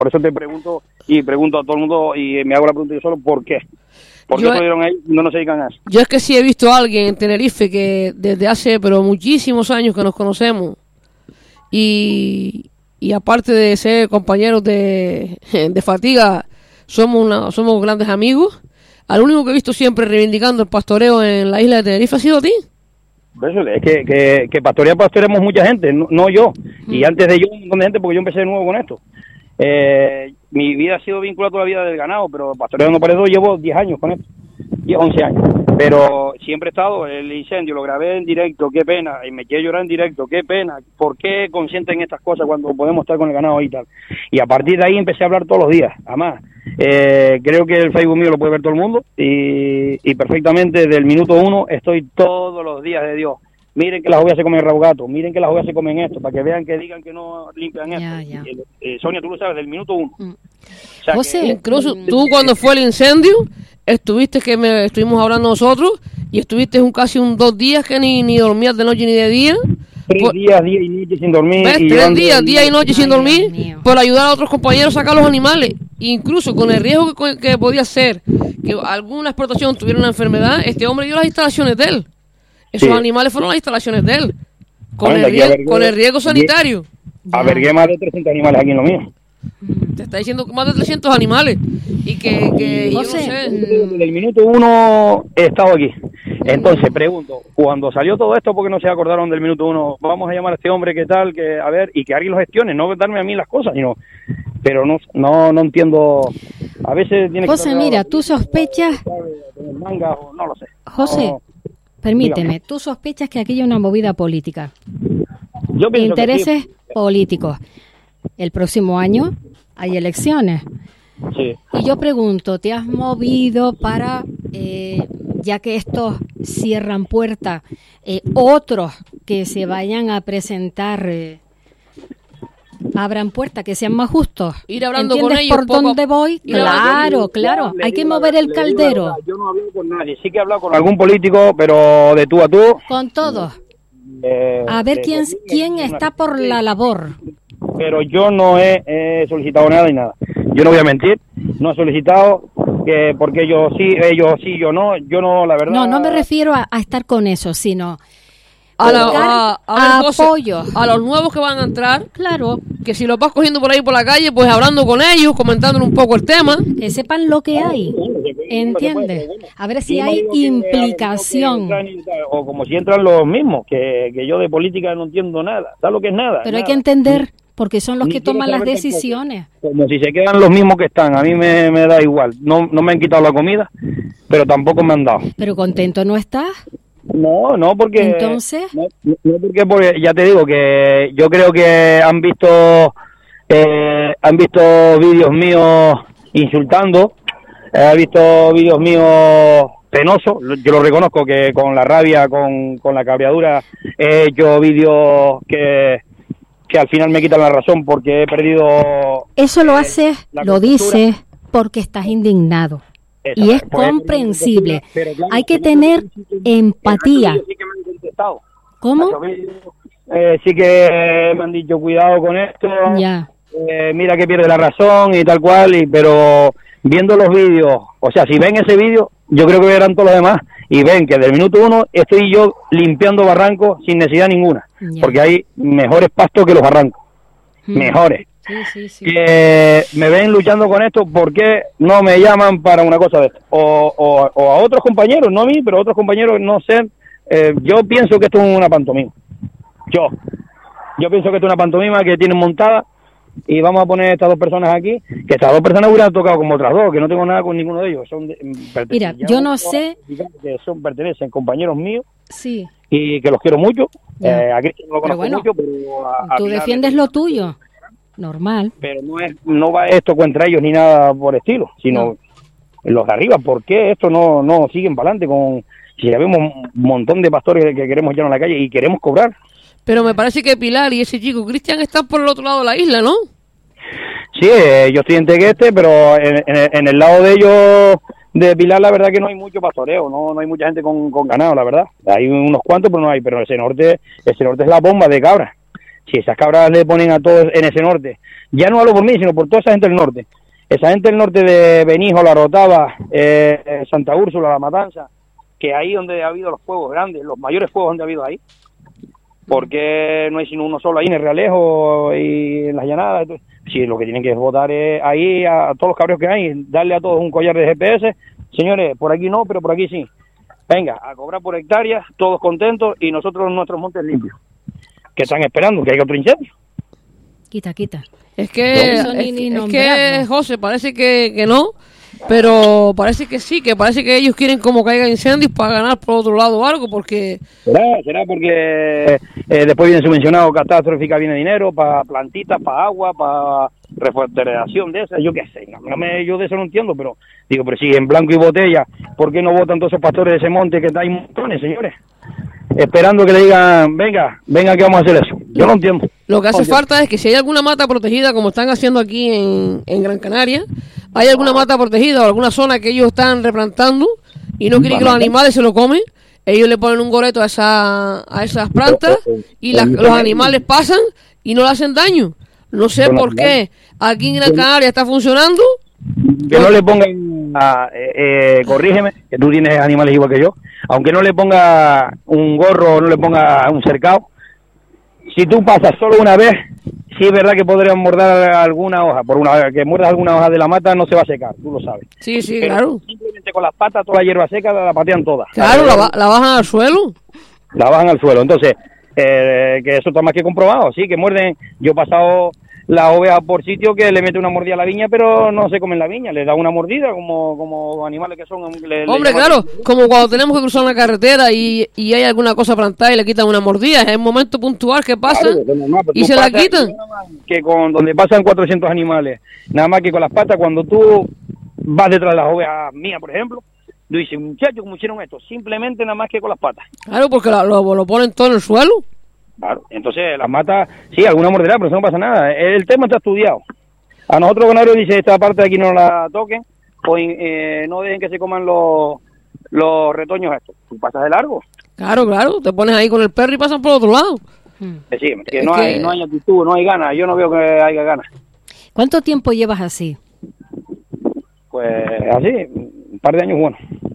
Por eso te pregunto y pregunto a todo el mundo y me hago la pregunta yo solo, ¿por qué? ¿Por qué pudieron ahí y no se dedican a eso? Yo es que sí he visto a alguien en Tenerife que desde hace pero muchísimos años que nos conocemos y aparte de ser compañeros de fatiga, somos grandes amigos. Al único que he visto siempre reivindicando el pastoreo en la isla de Tenerife ha sido a ti. Eso, es que pastoreamos mucha gente, no yo. Y antes de yo, un montón de gente, porque yo empecé de nuevo con esto. Mi vida ha sido vinculada toda la vida del ganado, pero pastoreando paredo llevo 10 años con esto, 11 años. Pero siempre he estado, el incendio lo grabé en directo, qué pena, y me quiero llorar en directo, qué pena, ¿por qué consienten estas cosas cuando podemos estar con el ganado y tal? Y a partir de ahí empecé a hablar todos los días, además. Creo que el Facebook mío lo puede ver todo el mundo y perfectamente desde el minuto 1 estoy todos los días de Dios. Miren que las ovejas se comen rabo gato, miren que las ovejas se comen esto, para que vean que digan que no limpian esto. Sonia, tú lo sabes, del minuto 1. O sea, José, incluso tú cuando fue el incendio, estuvimos hablando nosotros y estuviste casi 2 días que ni dormías de noche ni de día. 3 días, día y noche sin dormir. ¿Ves? 3 días, día y noche sin dormir por ayudar a otros compañeros a sacar los animales. Incluso con el riesgo que podía ser que alguna explotación tuviera una enfermedad, este hombre dio las instalaciones de él. Esos animales fueron las instalaciones de él. Con el riesgo sanitario. Albergué más de 300 animales aquí en lo mío. Te está diciendo más de 300 animales. Y que yo no sé. Desde el minuto 1 he estado aquí. Entonces, pregunto, cuando salió todo esto, ¿por qué no se acordaron del minuto 1? Vamos a llamar a este hombre, ¿qué tal? A ver, y que alguien lo gestione, no darme a mí las cosas, sino... Pero no entiendo... A veces tiene que... José, mira, tú sospechas... No lo sé. José, permíteme, tú sospechas que aquí hay una movida política. Yo pienso intereses que sí. políticos. El próximo año hay elecciones. Sí. Y yo pregunto, ¿te has movido para, ya que estos cierran puertas, otros que se vayan a presentar, abran puertas, que sean más justos? Ir hablando con ellos. ¿Por dónde voy? Claro, hay que mover el caldero. Yo no he hablado con nadie, sí que he hablado con algún político, pero de tú a tú. Con todos. A ver quién está por la labor. Pero yo no he solicitado nada y nada. Yo no voy a mentir, no he solicitado porque ellos sí, yo no, la verdad. No me refiero a estar con eso, sino a apoyo. A los nuevos que van a entrar, claro, que si los vas cogiendo por ahí por la calle, pues hablando con ellos, comentándole un poco el tema. Que sepan lo que hay, ¿entiendes? A ver si hay implicación. O como si entran los mismos, que yo de política no entiendo nada, ¿sabes lo que es nada? Pero hay que entender, porque son los que toman las decisiones. Como si se quedan los mismos que están, a mí me da igual. No me han quitado la comida, pero tampoco me han dado. ¿Pero contento no estás? No, porque... ¿Entonces? No, porque ya te digo que yo creo que han visto vídeos míos insultando, han visto vídeos míos penosos. Yo lo reconozco que con la rabia, con la cabreadura, he hecho vídeos que al final me quitan la razón porque he perdido... Eso lo haces, lo dices, porque estás indignado. Y es comprensible. Pero claro, hay que tener empatía. Sí que me han contestado. ¿Cómo? Sí que me han dicho cuidado con esto. Ya. Mira que pierde la razón y tal cual. Pero viendo los vídeos, o sea, si ven ese vídeo, yo creo que verán todos los demás y ven que del minuto 1 estoy yo limpiando barrancos sin necesidad ninguna. Ya. Porque hay mejores pastos que los barrancos. Mejores. Sí. Que me ven luchando con esto, ¿por qué no me llaman para una cosa de esto? O a otros compañeros, no a mí, pero a otros compañeros, no sé. Yo pienso que esto es una pantomima. Yo pienso que esto es una pantomima que tienen montada y vamos a poner estas 2 personas aquí, que estas 2 personas hubieran tocado como otras 2, que no tengo nada con ninguno de ellos. Mira, yo no sé... Que pertenecen compañeros míos. Sí. Y que los quiero mucho. A Cristian no lo conozco mucho, pero... Tú defiendes lo tuyo. Normal. Pero no va esto contra ellos ni nada por estilo, sino los de arriba. ¿Por qué esto no siguen para adelante con si ya vemos un montón de pastores que queremos llenar la calle y queremos cobrar? Pero me parece que Pilar y ese chico Cristian están por el otro lado de la isla, ¿no? Sí, yo estoy en Tegueste, pero en el lado de ellos, de Pilar, la verdad que no hay mucho pastoreo, no hay mucha gente con ganado, la verdad. Hay unos cuantos, pero no hay. Pero ese norte es la bomba de cabra. Si esas cabras le ponen a todos en ese norte, ya no hablo por mí, sino por toda esa gente del norte. Esa gente del norte de Benijo, La Rotava, Santa Úrsula, La Matanza, que ahí donde ha habido los fuegos grandes, los mayores fuegos donde ha habido ahí, porque no hay sino uno solo ahí en el Realejo y en las llanadas. Sí, lo que tienen que votar es ahí a todos los cabreos que hay, darle a todos un collar de GPS. Señores, por aquí no, pero por aquí sí. Venga, a cobrar por hectáreas, todos contentos y nosotros nuestros montes limpios. ¿Qué están esperando? ¿Que haya otro incendio? Quita. Es que José, parece que no, pero parece que sí, que parece que ellos quieren como que haya incendios para ganar por otro lado o algo, porque... ¿Será porque después viene subvencionado catastrófica, viene dinero para plantitas, para agua, para reforestación de esas, yo qué sé, yo de eso no entiendo, pero digo, pero si en blanco y botella, ¿por qué no votan todos esos pastores de ese monte que hay montones, señores? Esperando que le digan, venga que vamos a hacer eso. Yo no entiendo. Lo que hace falta es que si hay alguna mata protegida, como están haciendo aquí en Gran Canaria, hay alguna mata protegida o alguna zona que ellos están replantando y no quieren que los animales se lo comen, ellos le ponen un goreto a esas plantas y los animales pasan y no le hacen daño. No sé por qué aquí en Gran Canaria está funcionando. Que no le pongan, corrígeme, que tú tienes animales igual que yo, aunque no le ponga un gorro o no le ponga un cercado, si tú pasas solo una vez, sí es verdad que podrían morder alguna hoja, que muerdas alguna hoja de la mata no se va a secar, tú lo sabes. Sí, pero claro. Simplemente con las patas, toda la hierba seca la patean todas. Claro, la bajan al suelo. La bajan al suelo, entonces, que eso está más que comprobado, sí, que muerden. Yo he pasado la oveja por sitio que le mete una mordida a la viña, pero no se comen la viña, le da una mordida como animales que son. Hombre, claro, como cuando tenemos que cruzar una carretera y hay alguna cosa plantada y le quitan una mordida, es el momento puntual que pasa, claro, y se la quitan. Que con donde pasan 400 animales, nada más que con las patas, cuando tú vas detrás de las ovejas mías, por ejemplo, tú dices, muchachos, ¿cómo hicieron esto? Simplemente nada más que con las patas. Claro, porque lo ponen todo en el suelo. Claro, entonces las matas, sí, alguna morderá, pero eso no pasa nada. El tema está estudiado. A nosotros ganadores dice, esta parte de aquí no la toquen, pues no dejen que se coman los retoños estos. Tú pasas de largo. Claro, te pones ahí con el perro y pasan por otro lado. Sí, que no hay actitud, no hay ganas, yo no veo que haya ganas. ¿Cuánto tiempo llevas así? Pues así, un par de años bueno.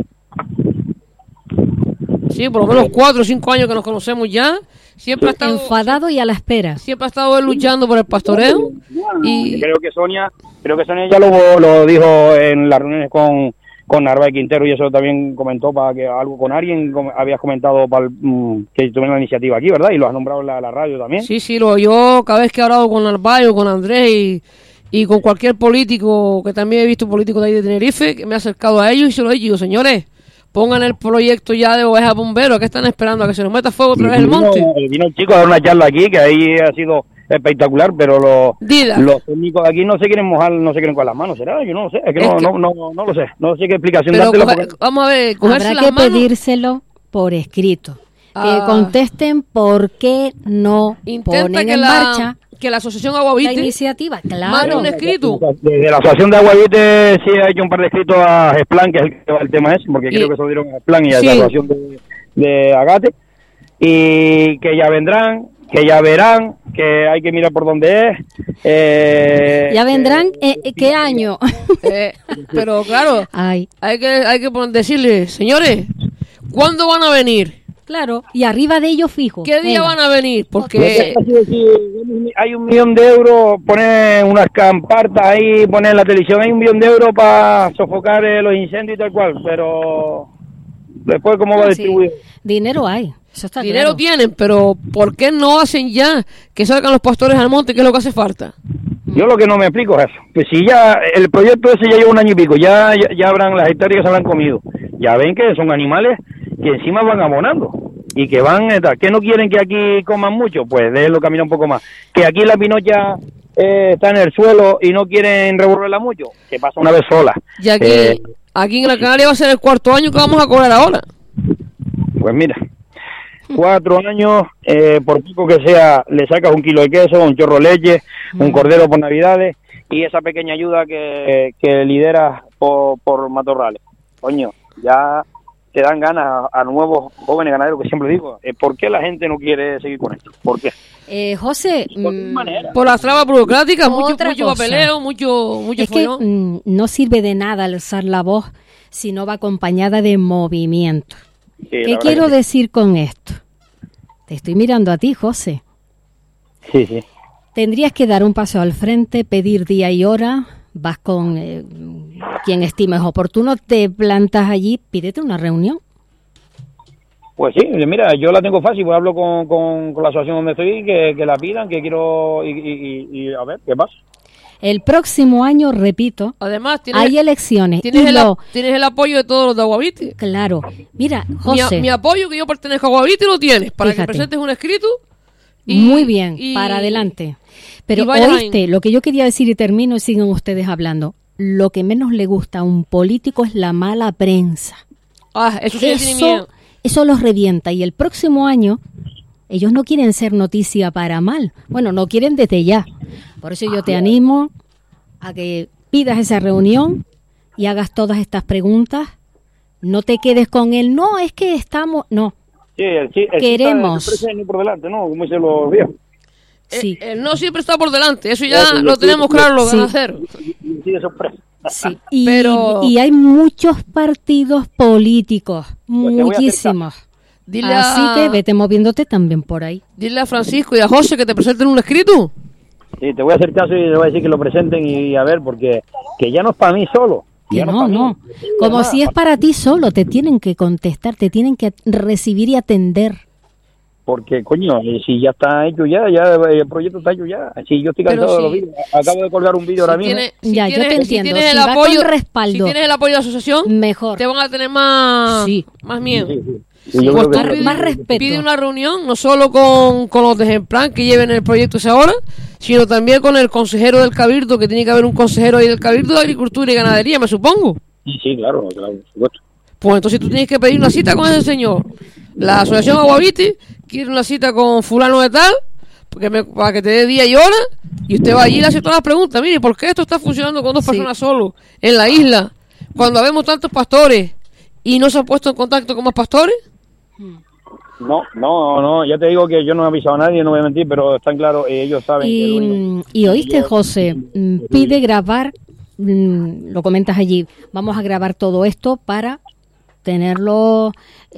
Sí, por lo menos 4 o 5 años que nos conocemos ya. Siempre ha estado enfadado y a la espera. Siempre ha estado él luchando por el pastoreo. Y creo que Sonia ya lo dijo en las reuniones con Narváez Quintero, y eso también comentó para que algo con alguien habías comentado que tuvieron la iniciativa aquí, ¿verdad? Y lo has nombrado en la radio también. Sí, yo cada vez que he hablado con Narváez o con Andrés y con cualquier político, que también he visto políticos de ahí de Tenerife, que me he acercado a ellos y se lo he dicho, señores, pongan el proyecto ya de ovejas bomberos, que están esperando a que se nos meta fuego otra vez el monte. Vino el chico a dar una charla aquí, que ahí ha sido espectacular, pero los técnicos de aquí no se quieren mojar, no se quieren con las manos, ¿será? Yo no lo sé, es que no lo sé, no sé qué explicación dártelo. Vamos a ver, habrá que pedírselo por escrito, que contesten por qué no ponen en marcha que la Asociación Aguavite la iniciativa, claro. manda un escrito. Desde la Asociación de Aguavite sí ha hecho un par de escritos a Gesplan, que es el que va el tema ese, porque creo que se lo dieron a Gesplan y a la Asociación de Agate, y que ya vendrán, que ya verán, que hay que mirar por dónde es. Ya vendrán, ¿qué año? Pero claro, hay que decirle, señores, ¿cuándo van a venir? Claro, y arriba de ellos fijo. ¿Qué día van a venir? Porque hay 1 millón de euros, poner unas campartas ahí, poner en la televisión, hay 1 millón de euros para sofocar los incendios y tal cual, pero después cómo va a distribuir. Dinero hay, eso está dinero claro. Tienen, pero ¿por qué no hacen ya que salgan los pastores al monte? ¿Qué es lo que hace falta? Yo lo que no me explico es eso. Pues si ya el proyecto ese ya lleva 1 año y pico, ya habrán las hectáreas que se habrán comido. Ya ven que son animales que encima van abonando y que van, que no quieren que aquí coman mucho, pues déjenlo caminar un poco más. Que aquí la pinocha está en el suelo y no quieren revolverla mucho, que pasa una vez sola. Y aquí en Gran Canaria va a ser el 4º año que vamos a cobrar ahora. Pues mira, 4 años, por poco que sea, le sacas 1 kilo de queso, un chorro de leche, un cordero por Navidades y esa pequeña ayuda que lideras por matorrales. Coño, ya te dan ganas a nuevos jóvenes ganaderos, que siempre digo, ¿por qué la gente no quiere seguir con esto? ¿Por qué? José, Por las trabas burocráticas, mucho otra cosa. papeleo, mucho es que follón. no sirve de nada alzar la voz si no va acompañada de movimiento. Sí, ¿Qué quiero decir con esto? Te estoy mirando a ti, José. Sí, sí. Tendrías que dar un paso al frente, pedir día y hora, vas con quien estimes oportuno, te plantas allí, pídete una reunión. Pues sí, mira, yo la tengo fácil, pues hablo con la asociación donde estoy, que la pidan, que quiero, y a ver, ¿qué pasa? El próximo año, repito, Además, hay elecciones. tienes el apoyo de todos los de Aguaviti. Claro, mira, José. Mi apoyo, que yo pertenezco a Aguaviti, lo tienes, para Fíjate. que presentes un escrito. Muy bien, para adelante. Pero oíste, lo que yo quería decir y termino y siguen ustedes hablando. Lo que menos le gusta a un político es la mala prensa. Eso sí tiene miedo. Eso los revienta y el próximo año ellos no quieren ser noticia para mal. Bueno, no quieren desde ya. Por eso yo te animo a que pidas esa reunión y hagas todas estas preguntas. No te quedes con el no, es que estamos... No, Sí, queremos. El por delante, ¿no? Como dicen los viejos. Sí. El no siempre está por delante, eso ya lo tenemos claro, lo van a hacer. Sí, de sorpresa. Sí. Y hay muchos partidos políticos, muchísimos. Así que vete moviéndote también por ahí. Dile a Francisco y a José que te presenten un escrito. Sí, te voy a hacer caso y le voy a decir que lo presenten y a ver, porque que ya no es para mí solo. Que no. Como si es para ti solo, te tienen que contestar, te tienen que recibir y atender. Porque, coño, si ya está hecho ya el proyecto está hecho ya. Si yo estoy cansado de los vídeos, acabo de colgar un vídeo ahora mismo. Yo te entiendo. Si tienes el apoyo, respaldo, si tienes el apoyo de la asociación, mejor. Te van a tener más miedo. Sí, pues más respeto. Pide una reunión, no solo con los de Gemplan que lleven el proyecto ese ahora, sino también con el consejero del Cabildo, que tiene que haber un consejero ahí del Cabildo de Agricultura y Ganadería, me supongo. Sí, claro, por supuesto. Pues entonces tú tienes que pedir una cita con ese señor. La asociación Aguaviti quiere una cita con fulano de tal, para que te dé día y hora, y usted va allí y le hace todas las preguntas. Mire, ¿por qué esto está funcionando con dos personas solo en la isla, cuando habemos tantos pastores y no se han puesto en contacto con más pastores? No, ya te digo que yo no he avisado a nadie, no voy a mentir, pero están claros, ellos saben. Y oíste, José, pide grabar, lo comentas allí, vamos a grabar todo esto para tenerlo,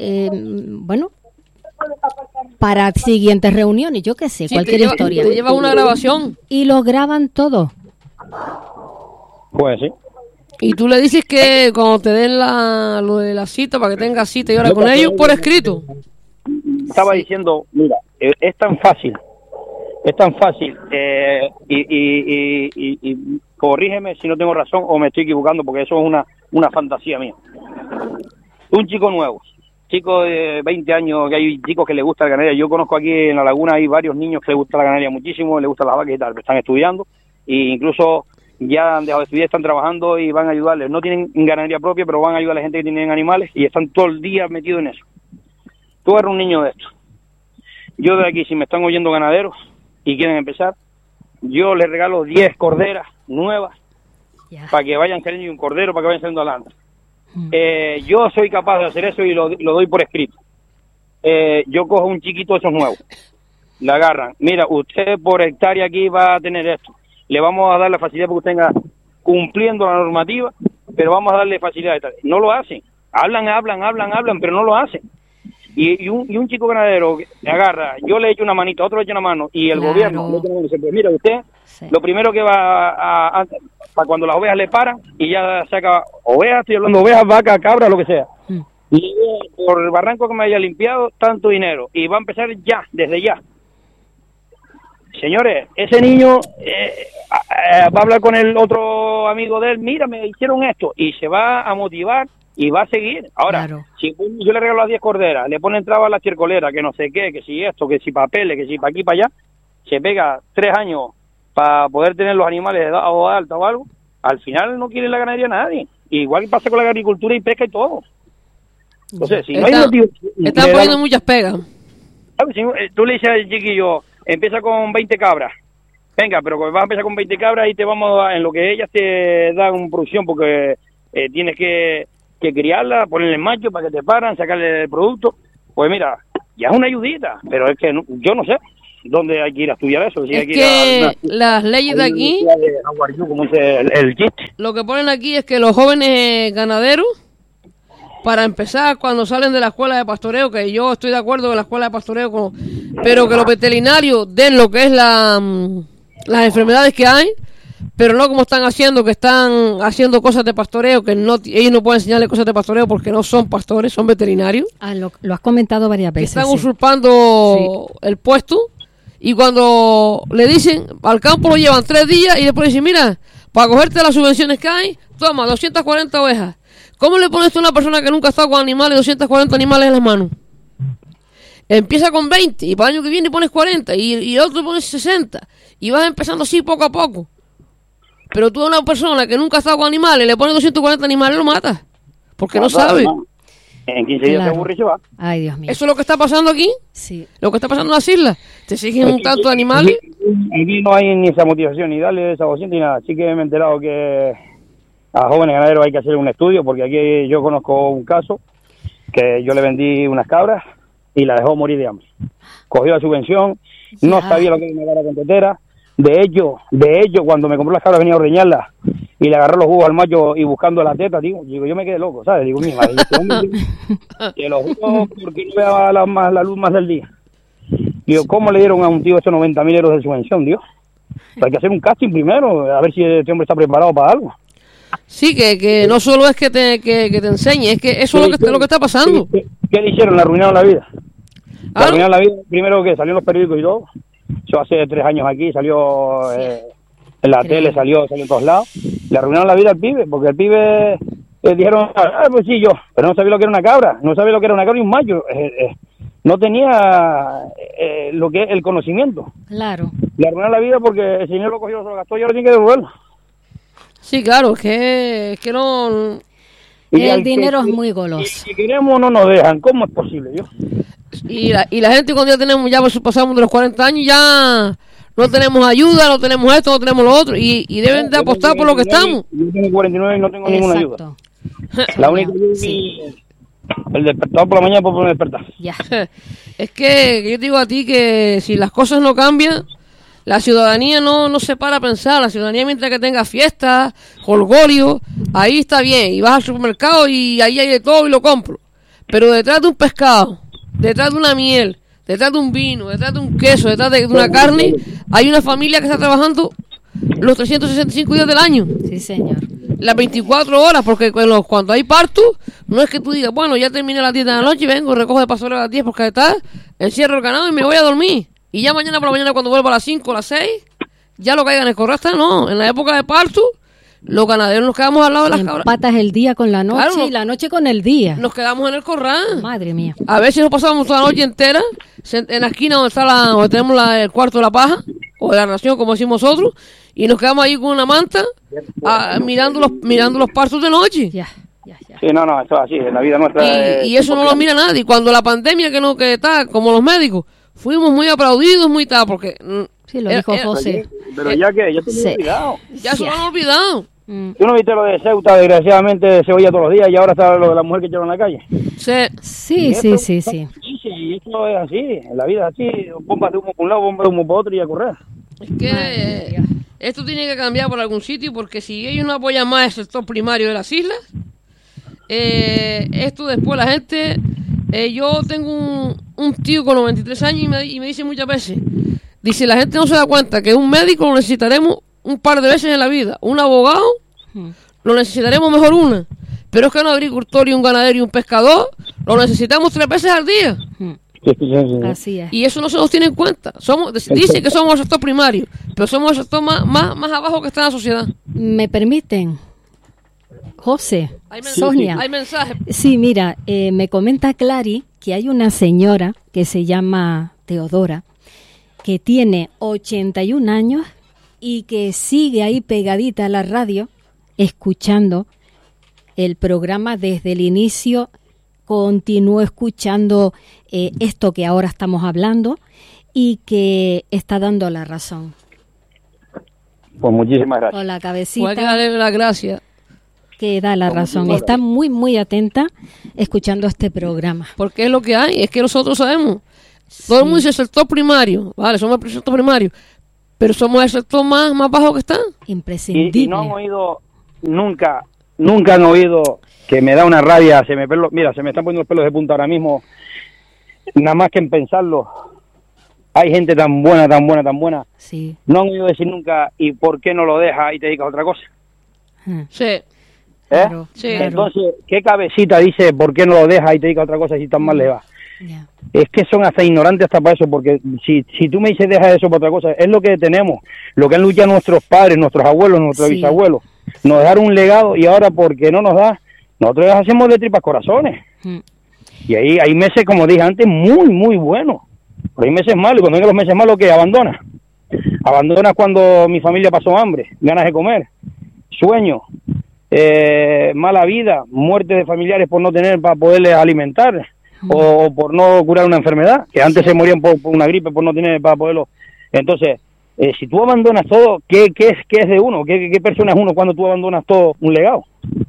para siguientes reuniones, yo qué sé, cualquier historia. Te lleva una grabación. Y lo graban todo. Pues sí. Y tú le dices que cuando te den lo de la cita, para que tengas cita y hora con ellos por escrito. Estaba diciendo, mira, es tan fácil, y corrígeme si no tengo razón o me estoy equivocando, porque eso es una fantasía mía. Un chico nuevo, chico de 20 años, que hay chicos que les gusta la ganadería. Yo conozco aquí en La Laguna, hay varios niños que les gusta la ganadería muchísimo, les gusta las vacas y tal, están estudiando, e incluso ya han dejado de estudiar, están trabajando y van a ayudarles. No tienen ganadería propia, pero van a ayudar a la gente que tiene animales y están todo el día metidos en eso. Tú eres un niño de esto. Yo de aquí, si me están oyendo ganaderos y quieren empezar, yo les regalo 10 corderas nuevas para que vayan saliendo, y un cordero para que vayan saliendo adelante. Yo soy capaz de hacer eso y lo doy por escrito. Yo cojo un chiquito de esos nuevos, le agarran, mira, usted por hectárea aquí va a tener esto, le vamos a dar la facilidad para que usted tenga cumpliendo la normativa, pero vamos a darle facilidad y tal. No lo hacen, hablan, pero no lo hacen. Y un chico ganadero le agarra, yo le echo una manita, otro le echa una mano, y el gobierno le echa una mano y dice, pues mira, usted, lo primero que va para cuando las ovejas le paran, y ya saca ovejas, estoy hablando de ovejas, vacas, cabras, lo que sea. Y por el barranco que me haya limpiado, tanto dinero, y va a empezar ya, desde ya. Señores, ese niño va a hablar con el otro amigo de él, mira, me hicieron esto, y se va a motivar y va a seguir. Ahora, si yo le regalo las 10 corderas, le ponen trabas a la chercolera, que no sé qué, que si esto, que si papeles, que si para aquí, para allá, se pega 3 años para poder tener los animales de edad o alta o algo, al final no quiere la ganadería nadie. Igual que pasa con la agricultura y pesca y todo. Entonces, si no hay motivo... Están poniendo muchas pegas. Si tú le dices al chiquillo, empieza con 20 cabras, venga, pero vas a empezar con 20 cabras y te vamos a, en lo que ellas te dan producción, porque tienes que criarla, ponerle en macho para que te paran, sacarle el producto. Pues mira, ya es una ayudita, pero es que yo no sé. dónde hay que ir a estudiar eso. Si Es hay ir que a las leyes de aquí, como dice el chiste. lo que ponen aquí es que los jóvenes ganaderos, para empezar, cuando salen de la escuela de pastoreo, que yo estoy de acuerdo en la escuela de pastoreo, pero que los veterinarios den lo que es las enfermedades que hay, pero no como están haciendo, que están haciendo cosas de pastoreo, que no ellos no pueden enseñarle cosas de pastoreo porque no son pastores, son veterinarios. Lo has comentado varias Que veces. están sí. usurpando el puesto, y cuando le dicen, al campo lo llevan 3 días y después dicen, mira, para cogerte las subvenciones que hay, toma, 240 ovejas. ¿Cómo le pones tú a una persona que nunca ha estado con animales 240 animales en las manos? Empieza con 20 y para el año que viene pones 40 y el otro pones 60 y vas empezando así poco a poco. Pero tú a una persona que nunca ha estado con animales le pones 240 animales y lo matas porque no sabe. En 15 días se Claro. aburre y se va. Ay, Dios mío. Eso es lo que está pasando aquí, Sí. lo que está pasando en las islas. Te siguen un tanto de animales. Aquí no hay ni esa motivación, ni darle esa vocación, ni nada. Así que me he enterado que a jóvenes ganaderos hay que hacer un estudio, porque aquí yo conozco un caso que yo le vendí unas cabras y la dejó morir de hambre. Cogió la subvención, no Ya. sabía lo que era una cabra con tetera. De hecho, cuando me compró las cabras venía a ordeñarlas y le agarró los jugos al macho y buscando la teta, digo, yo me quedé loco, ¿sabes? Digo, mi madre, te lo juro porque no vea la luz más del día. Digo, ¿cómo le dieron a un tío estos 90.000 euros de subvención, Dios? Hay que hacer un casting primero, a ver si este hombre está preparado para algo. Sí, que no solo es que te enseñe, es que eso es lo que está pasando. ¿Qué le hicieron? Le arruinaron la vida. Le Claro. arruinaron la vida, primero que salió en los periódicos y todo. Eso hace 3 años aquí, salió en la tele, salió en todos lados. Le arruinaron la vida al pibe, porque el pibe dijeron, pues sí, yo, pero no sabía lo que era una cabra, no sabía lo que era una cabra y un macho. No tenía lo que es el conocimiento. Claro. Le arruinaron la vida porque el señor lo cogió, se lo gastó y ahora tiene que devolverlo. Sí, claro, es que no... Y El al dinero que- es muy y goloso. si queremos no nos dejan, ¿cómo es posible, Dios? Y la gente cuando ya tenemos, ya pasamos de los 40 años, ya no tenemos ayuda, no tenemos esto, no tenemos lo otro, y deben de apostar por lo que estamos. Yo tengo 49 y no tengo ninguna ayuda. Exacto. La única ayuda es Sí. el despertador por la mañana por despertar. Ya. Es que yo te digo a ti que si las cosas no cambian, la ciudadanía no se para a pensar. La ciudadanía, mientras que tenga fiestas, jolgorio, ahí está bien. Y vas al supermercado y ahí hay de todo y lo compro. Pero detrás de un pescado, detrás de una miel, detrás de un vino, detrás de un queso, detrás de una carne, hay una familia que está trabajando los 365 días del año. Sí, señor. Las 24 horas, porque cuando hay parto, no es que tú digas, bueno, ya terminé las 10 de la noche, vengo, recojo de pastoreo a las 10 porque está, encierro el ganado y me voy a dormir. Y ya mañana por la mañana, cuando vuelvo a las 5 o las 6, ya lo que haya en el corral está, no. En la época de parto, los ganaderos nos quedamos al lado de las cabras. Empatas el día con la noche Claro, y la noche con el día. Nos quedamos en el corral. Madre mía. A veces nos pasamos toda la noche entera en la esquina donde está donde tenemos el cuarto de la paja, o de la ración, como decimos nosotros, y nos quedamos ahí con una manta mirando los partos de noche. Ya. Sí, no, eso es así, en la vida nuestra. Y eso no lo mira nadie. Cuando la pandemia que está, como los médicos, fuimos muy aplaudidos, muy tal, porque Sí, lo dijo José. Pero ya que, ya te Sí. he olvidado. ya se lo han olvidado. Mm. ¿Tú no viste lo de Ceuta, desgraciadamente, se oía todos los días y ahora está lo de la mujer que echaron en la calle? Sí, sí, sí, sí. Y esto es así, en la vida es así, bombas de humo por un lado, bombas de humo por otro y a correr. Es que esto tiene que cambiar por algún sitio, porque si ellos no apoyan más el sector primario de las islas, esto después la gente... yo tengo un tío con 93 años y me dice muchas veces, dice, la gente no se da cuenta que un médico lo necesitaremos un par de veces en la vida, un abogado lo necesitaremos mejor una, pero es que un agricultor y un ganadero y un pescador lo necesitamos 3 veces al día. Así es. Y eso no se nos tiene en cuenta. Dicen que somos el sector primario, pero somos el sector más abajo que está en la sociedad. ¿Me permiten? José, Sonia. Hay mensajes. Sí, mira, me comenta Clary que hay una señora que se llama Teodora, que tiene 81 años y que sigue ahí pegadita a la radio, escuchando el programa desde el inicio, continúa escuchando esto que ahora estamos hablando y que está dando la razón. Pues muchísimas gracias. Con la Hay que cabecita darle las gracias. que da la razón. Está muy, muy atenta escuchando este programa. Porque es lo que hay, es que nosotros sabemos. Todo el mundo dice el sector primario, vale, somos el sector primario, pero somos el sector más bajo que está. Imprescindible. Y no han oído, nunca han oído, que me da una rabia, se me están poniendo los pelos de punta ahora mismo, nada más que en pensarlo. Hay gente tan buena. Sí. No han oído decir nunca, ¿y por qué no lo dejas y te dedicas a otra cosa? Sí. Claro, Sí. claro. Entonces, ¿qué cabecita dice por qué no lo dejas y te dedicas a otra cosa si tan mal le va? Ya. Es que son hasta ignorantes hasta para eso, porque si tú me dices deja eso por otra cosa, es lo que tenemos, lo que han luchado nuestros padres, nuestros abuelos, nuestros Sí. bisabuelos, nos dejaron un legado y ahora porque no nos da, nosotros les hacemos de tripas corazones. Y ahí hay meses, como dije antes, muy buenos, pero hay meses malos, y cuando vengan los meses malos, ¿qué? Abandonas cuando mi familia pasó hambre, ganas de comer, sueños, mala vida, muerte de familiares por no tener para poderles alimentar, o por no curar una enfermedad, que antes se morían por una gripe, por no tener para poderlo. Entonces, si tú abandonas todo, ¿qué es de uno? ¿Qué persona es uno cuando tú abandonas todo un legado?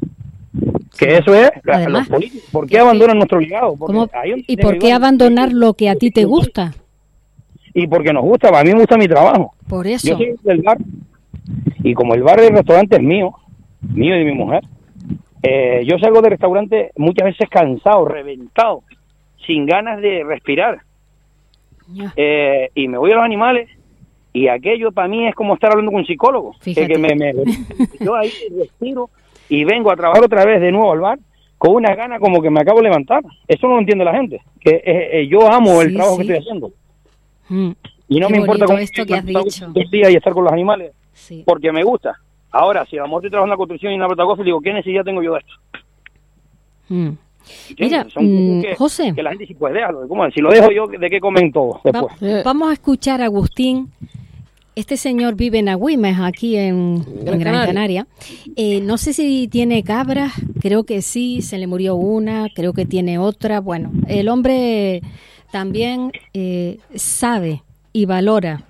Que eso es, Además, los políticos, ¿por qué abandonan nuestro legado? ¿Cómo? Hay un ¿Y por qué abandonar lo que a ti te gusta? Y porque nos gusta, a mí me gusta mi trabajo. Por eso. Yo soy del bar, y como el bar del restaurante es mío y de mi mujer, yo salgo del restaurante muchas veces cansado, reventado, sin ganas de respirar. Ya. Y me voy a los animales, y aquello para mí es como estar hablando con un psicólogo. Fíjate. Yo ahí respiro y vengo a trabajar otra vez de nuevo al bar con una gana como que me acabo de levantar. Eso no lo entiende la gente, que yo amo el Sí, trabajo sí. que estoy haciendo. Mm. Y no Qué me importa bonito cómo esto que has dicho. todo el día y estar con los animales, Sí. porque me gusta. Ahora, si a lo mejor estoy trabajando en la construcción y en una plataforma, digo, ¿qué necesidad tengo yo de esto? Mm. ¿Entiendes? Mira, Son cosas José. que la gente dice, pues déjalo. ¿Cómo? Si lo dejo yo, ¿de qué comen todos después? Vamos a escuchar a Agustín. Este señor vive en Agüimes, aquí en Gran Canaria. No sé si tiene cabras, creo que sí, se le murió una, creo que tiene otra. Bueno, el hombre también sabe y valora.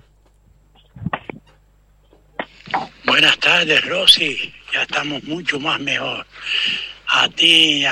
Buenas tardes, Rosy. Ya estamos mucho más mejor. A ti,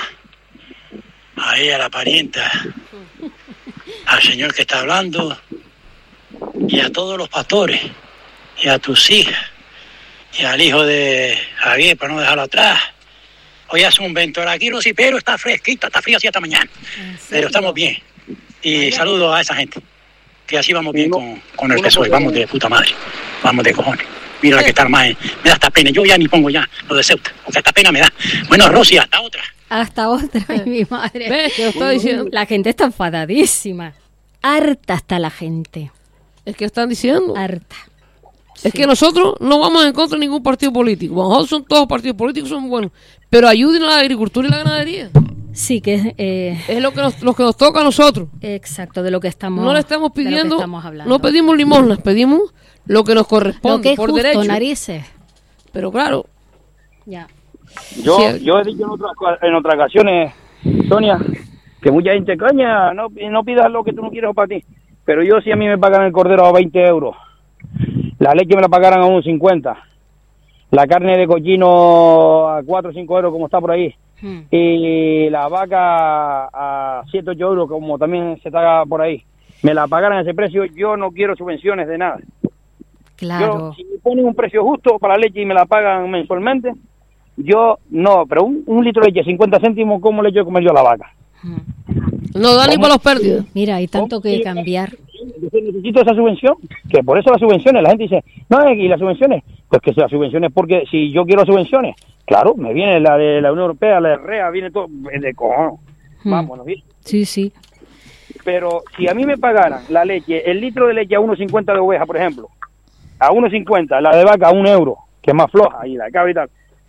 a ella, la parienta, al señor que está hablando, y a todos los pastores, y a tus hijas, y al hijo de Javier, para no dejarlo atrás. Hoy hace un ventor aquí, Rosy, pero está fresquita, está fría así hasta mañana. Pero estamos bien. Y saludos a esa gente, que así vamos bien con el PSOE. Vamos de puta madre, vamos de cojones. Mira la que está armada, me da hasta pena. Yo ya ni pongo ya lo de Ceuta, porque hasta pena me da. Bueno, Rosy, hasta otra. Hasta otra, mi madre. ¿Ves? Te lo estoy diciendo. La gente está enfadadísima. Harta está la gente. Es que están diciendo. Harta. Es que nosotros no vamos en contra de ningún partido político. Nosotros son todos partidos políticos, son buenos. Pero ayuden a la agricultura y la ganadería. Sí, que Es lo que nos toca a nosotros. exacto de lo que estamos. No le estamos de lo que pidiendo, estamos hablando. no pedimos limosnas, pedimos lo que nos lo corresponde que es por justo, derecho. narices. Pero claro, Ya. Yo Sí. he dicho en otras ocasiones, Sonia, que mucha gente, coña, no pidas lo que tú no quieres para ti. Pero yo, si a mí me pagan el cordero a 20 euros, la leche me la pagaran a 1,50, la carne de cochino a 4 o 5 euros como está por ahí, y la vaca a 7 o 8 euros como también se está por ahí, me la pagaran a ese precio, yo no quiero subvenciones de nada. Claro. Yo, si me ponen un precio justo para la leche y me la pagan mensualmente, yo no, pero un litro de leche, 50 céntimos, ¿cómo le echo de comer yo a la vaca? no da ni para los pérdidas. Mira, hay tanto que cambiar. Yo necesito esa subvención, que por eso las subvenciones, la gente dice, no, y las subvenciones, pues que las subvenciones, porque si yo quiero subvenciones, claro, me viene la de la Unión Europea, la de REA, viene todo, de cojones, vámonos, ¿sí? Sí, sí. Pero si a mí me pagaran la leche, el litro de leche a 1,50 de oveja, por ejemplo, a 1,50, la de vaca a 1 euro, que es más floja, y la de cabra y tal,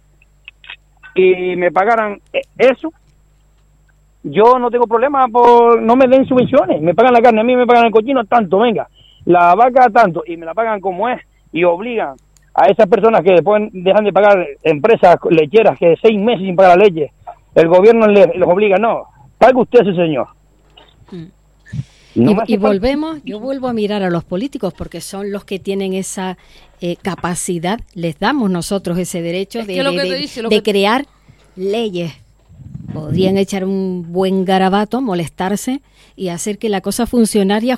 y me pagaran eso, yo no tengo problema por no me den subvenciones, me pagan la carne, a mí me pagan el cochino tanto, venga, la vaca tanto, y me la pagan como es, y obligan a esas personas que después dejan de pagar, empresas lecheras que 6 meses sin pagar la leche, el gobierno les obliga, no, pague usted ese señor. No me hace Y falta. volvemos, yo vuelvo a mirar a los políticos porque son los que tienen esa capacidad, les damos nosotros ese derecho Es que lo que te dice, lo que- crear leyes podrían echar un buen garabato, molestarse y hacer que la cosa funcionara.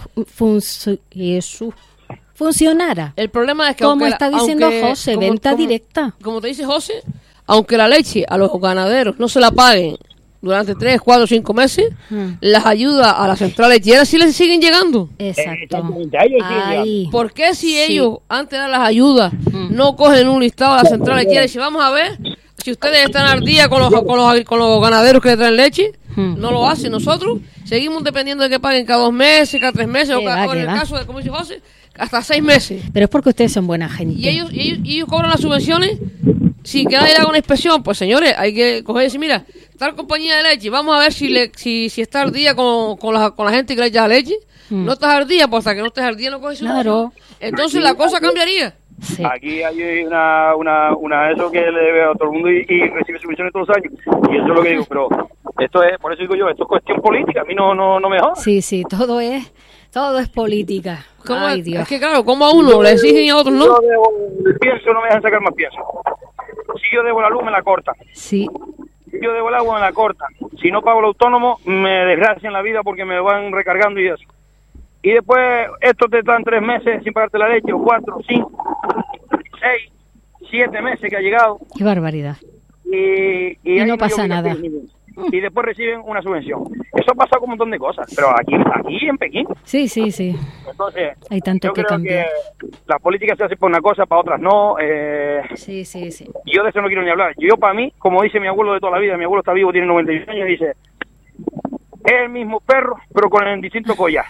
El problema es que como está diciendo José, venta directa. Como te dice José, aunque la leche a los ganaderos no se la paguen durante 3, 4, 5 meses, las ayudas a la central lechera sí les siguen llegando. Exacto. Ahí. ¿Por qué si ellos, antes de dar las ayudas, no cogen un listado a la central lechera y dicen, vamos a ver si ustedes están al día con los ganaderos que le traen leche? No lo hacen. Nosotros seguimos dependiendo de que paguen cada 2 meses, cada 3 meses, o en el caso de, como dice José, hasta 6 meses. Pero es porque ustedes son buena gente. Y ellos cobran las subvenciones sin que nadie le haga una inspección. Pues señores, hay que coger y decir, mira, tal compañía de leche, vamos a ver si está al día con la gente que le echa la leche. No estás al día, pues hasta que no estés al día no coges subvención. Claro. Entonces la cosa cambiaría. Sí. Aquí hay una eso que le debe a todo el mundo y recibe subvenciones todos los años. Y eso es lo que digo, pero esto es, por eso digo yo, esto es cuestión política, a mí no me joda. Sí, todo es política. Ay, Dios. Es que claro, como a uno le exigen y a otros no. Si yo debo el pienso, no me dejan sacar más pienso. Si yo debo la luz, me la cortan. Sí. Si yo debo el agua, me la cortan. Si no pago el autónomo, me desgracian la vida porque me van recargando y eso. Y después, esto te dan 3 meses sin pagarte la leche, o 4, 5, 6, 7 meses que ha llegado. Qué barbaridad. Y no pasa nada. Y después reciben una subvención. Eso pasa con un montón de cosas, pero aquí en Pekín. Sí. Entonces, hay tanto yo que creo cambiar. que las políticas se hacen por una cosa, para otras no. Sí. Yo de eso no quiero ni hablar. Yo para mí, como dice mi abuelo de toda la vida, mi abuelo está vivo, tiene 91 años, dice, es el mismo perro, pero con el distinto collar.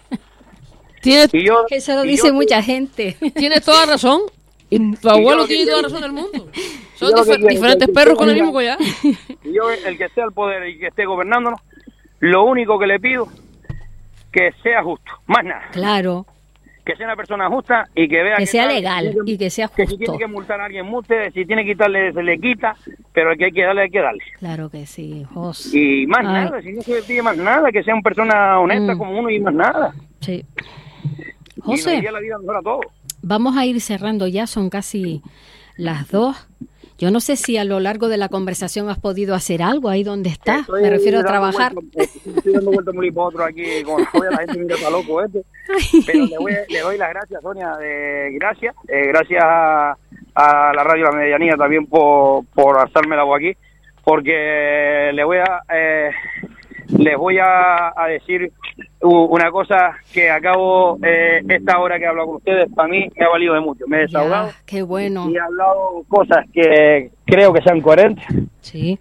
Eso lo dice mucha gente. Tienes toda razón. Y tu abuelo tiene toda razón del mundo. Son diferentes perros con el mismo collar. Y yo, el que esté al poder y que esté gobernándonos, lo único que le pido, que sea justo, más nada. Claro. Que sea una persona justa y que vea que sea legal y que sea justo. Que si tiene que multar a alguien, multe, si tiene que quitarle, se le quita, pero el que hay que darle, hay que darle. Claro que sí, José. Y más nada, si no se le pide más nada, que sea una persona honesta como uno y más nada. Sí. José, José, la vida mejor a todos. Vamos a ir cerrando ya, son casi las 2. Yo no sé si a lo largo de la conversación has podido hacer algo ahí donde estás. Me refiero a trabajar. Estoy dando vueltas muy para otro aquí, con la gente mira está loco este. Pero le doy las gracias, Sonia, gracias a la radio La Medianía también por alzarme la voz aquí, porque les voy a decir una cosa que acabo esta hora que he hablado con ustedes, para mí me ha valido de mucho. Me he desahogado. Qué bueno. Y he hablado cosas que creo que sean coherentes. Sí.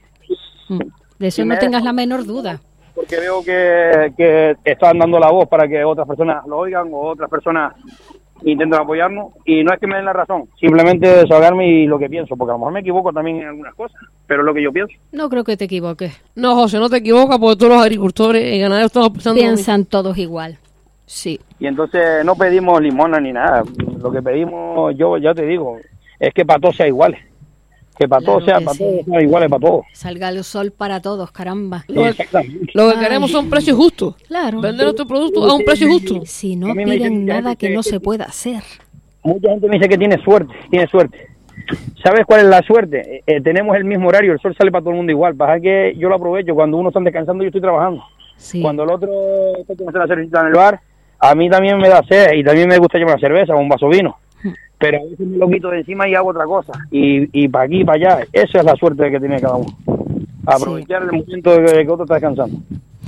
De eso no tengas la menor duda. Porque veo que están dando la voz para que otras personas lo oigan o otras personas intenten apoyarnos. Y no es que me den la razón, simplemente desahogarme y lo que pienso, porque a lo mejor me equivoco también en algunas cosas, pero es lo que yo pienso. No creo que te equivoques. No, José, no te equivocas, porque todos los agricultores y ganaderos estamos piensan todos igual. Sí. Y entonces no pedimos limona ni nada. Lo que pedimos, yo ya te digo, es que para todos sea iguales. Que para todos sea iguales para todos. Salga el sol para todos, caramba. Lo que queremos son precios justos. Claro. Vender nuestro producto a un precio justo. Si no piden nada que no se pueda hacer. Mucha gente me dice que tiene suerte. ¿Sabes cuál es la suerte? Tenemos el mismo horario, el sol sale para todo el mundo igual. Pasa que yo lo aprovecho. Cuando uno está descansando, yo estoy trabajando. Sí. Cuando el otro está tomando la cervecita en el bar, a mí también me da sed y también me gusta llevar una cerveza o un vaso de vino. Pero a veces me lo quito de encima y hago otra cosa. Y para aquí y para allá. Esa es la suerte que tiene cada uno. Aprovechar el momento de que otro está descansando.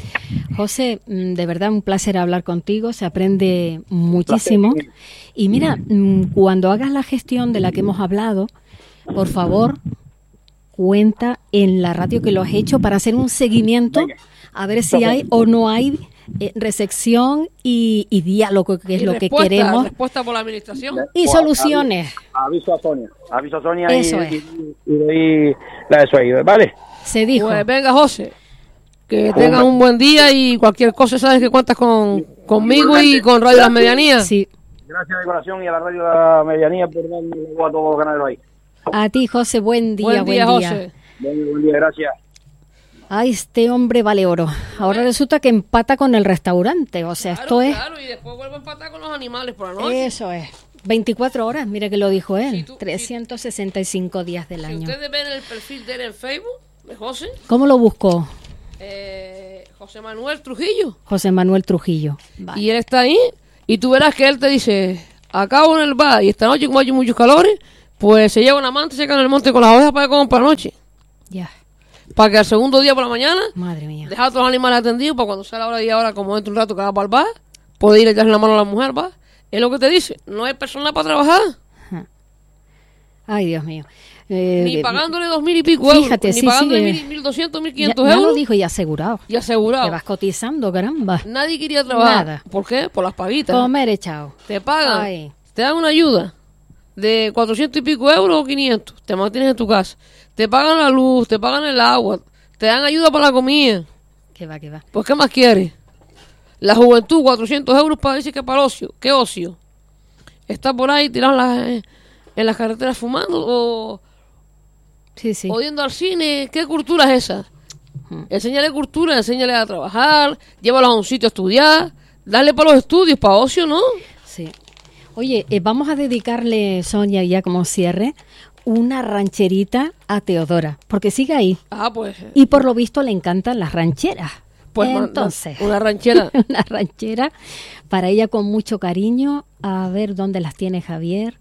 José, de verdad un placer hablar contigo. Se aprende muchísimo. Y mira, cuando hagas la gestión de la que hemos hablado, por favor, cuenta en la radio que lo has hecho para hacer un seguimiento, a ver si hay o no hay recepción y diálogo, que es lo que queremos. Respuesta por la administración. Y soluciones. Aviso a Sonia Eso y doy la de eso ahí, ¿vale? Se dijo. Pues venga, José, que tengas un buen día y cualquier cosa sabes que cuentas conmigo y con Radio Las Medianías. Sí. Gracias de corazón y a la Radio La Medianía por darme a todos los ganaderos ahí. A ti, José, buen día. José. Buen día, gracias. Ay, este hombre vale oro. Ahora resulta que empata con el restaurante. O sea, esto es... Claro, y después vuelve a empatar con los animales por la noche. Eso es. 24 horas, mira que lo dijo él. 365 días del año. Si ustedes ven el perfil de él en Facebook, de José. ¿Cómo lo buscó? José Manuel Trujillo. José Manuel Trujillo. Vale. Y él está ahí y tú verás que él te dice, acabo en el bar y esta noche como hay muchos calores, pues se lleva una manta y se queda en el monte con las ovejas para que coman para la noche. Ya, Para que al segundo día por la mañana, madre mía. dejar a todos los animales atendidos para cuando sea la hora de 10 horas, como dentro de un rato que va para el bar, poder ir a echarle la mano a la mujer, va. Es lo que te dice, no hay personal para trabajar. Ay, Dios mío. Ni pagándole 2.000 y pico fíjate, euros, sí, ni pagándole sí, 1.200, Ya, 1.500 ya lo euros dijo y asegurado. y asegurado. Te vas cotizando, caramba. Nadie quería trabajar. Nada. ¿Por qué? Por las paguitas. Comer echado. Te pagan, Ay. te dan una ayuda de 400 y pico euros o 500. Te mantienes en tu casa. Te pagan la luz, te pagan el agua, te dan ayuda para la comida. Que va, que va. Pues, ¿qué más quieres? La juventud, 400 euros para decir que para el ocio. ¿Qué ocio? ¿Está por ahí tirado en las carreteras fumando Sí, sí. o yendo al cine? ¿Qué cultura es esa? Enséñale cultura, enséñale a trabajar, llévalos a un sitio a estudiar, darle para los estudios, para ocio, ¿no? Sí. Oye, vamos a dedicarle, Sonia, ya como cierre, una rancherita a Teodora, porque sigue ahí. Ah, pues... Y por lo visto le encantan las rancheras. Pues entonces, una ranchera. una ranchera para ella con mucho cariño. A ver dónde las tiene Javier.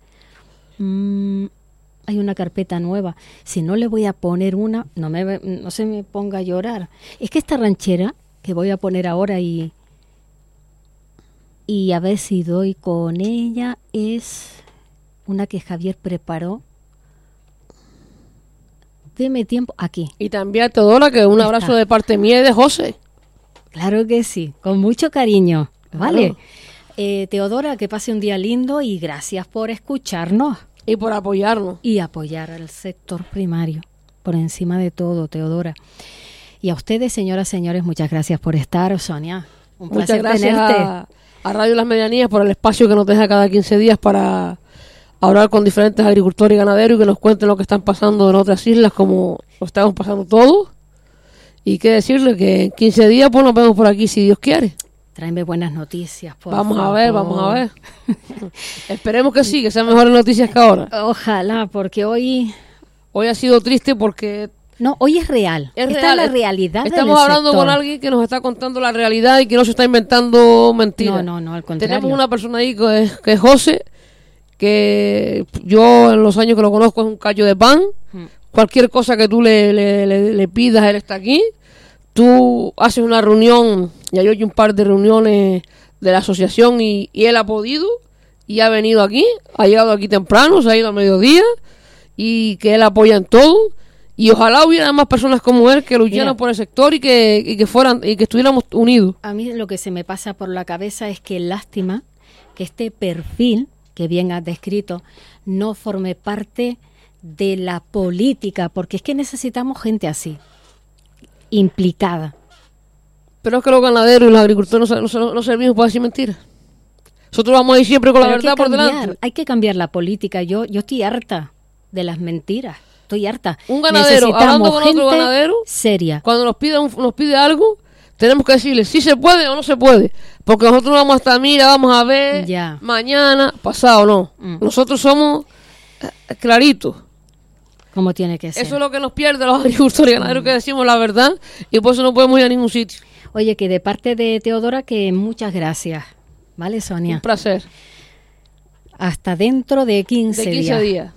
Hay una carpeta nueva. Si no le voy a poner una, no se me ponga a llorar. Es que esta ranchera que voy a poner ahora y a ver si doy con ella es una que Javier preparó. Deme tiempo aquí. Y también a Teodora, que un abrazo de parte mía y de José. Claro que sí, con mucho cariño. Vale. Claro. Teodora, que pase un día lindo y gracias por escucharnos. Y por apoyarnos. Y apoyar al sector primario, por encima de todo, Teodora. Y a ustedes, señoras, señores, muchas gracias por estar. Sonia, un placer Muchas gracias tenerte. a Radio Las Medianías por el espacio que nos deja cada 15 días para hablar con diferentes agricultores y ganaderos y que nos cuenten lo que están pasando en otras islas como lo estamos pasando todos. Y qué decirle que en 15 días pues nos vemos por aquí si Dios quiere. Tráeme buenas noticias, por Vamos favor. vamos a ver. Esperemos que sí, que sean mejores noticias que ahora. Ojalá, porque hoy... Hoy ha sido triste porque... No, hoy es real. Es Esta real. es la realidad Estamos del hablando sector. con alguien que nos está contando la realidad y que no se está inventando mentiras. No, al contrario. Tenemos una persona ahí que es José, que yo en los años que lo conozco es un callo de pan. Cualquier cosa que tú le pidas, él está aquí. Tú haces una reunión, ya yo he hecho un par de reuniones de la asociación y él ha podido y ha venido aquí, ha llegado aquí temprano, se ha ido a mediodía y que él apoya en todo. Y ojalá hubiera más personas como él que lucharan Mira, por el sector y que fueran y que estuviéramos unidos. A mí lo que se me pasa por la cabeza es que lástima que este perfil que bien has descrito no forme parte de la política, porque es que necesitamos gente así, implicada. Pero es que los ganaderos y los agricultores no servimos para decir mentiras. Nosotros vamos a ir siempre con la Pero verdad por delante. hay que cambiar la política. Yo estoy harta de las mentiras. Estoy harta. Un ganadero Necesitamos hablando con otro gente ganadero seria. Cuando nos pide algo, tenemos que decirle si se puede o no se puede. Porque nosotros no vamos hasta, mira, vamos a ver, Ya. mañana, pasado, no. Nosotros somos claritos. Como tiene que ser. Eso es lo que nos pierde los agricultores y ganaderos, que decimos la verdad y por eso no podemos ir a ningún sitio. Oye, que de parte de Teodora, que muchas gracias. ¿Vale, Sonia? Un placer. Hasta dentro de 15 De 15 días. días.